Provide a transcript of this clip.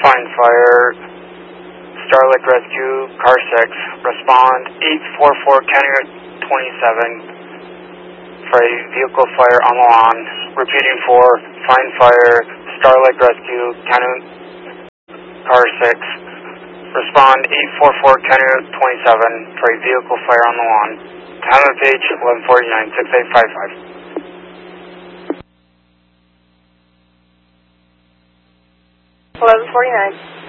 Find fire, Starlight Rescue, car 6, respond 844 County 27 for a vehicle fire on the lawn. Repeating for find fire, Starlight Rescue, County car 6, respond 844 County 27 for a vehicle fire on the lawn. Time of page 1149, 6855. 1149.